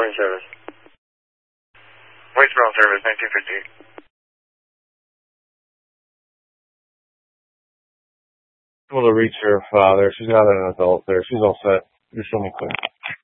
morning service. Westbound service, 1958. Able to reach her father. She's not an adult there. She's all set. Just show me clear.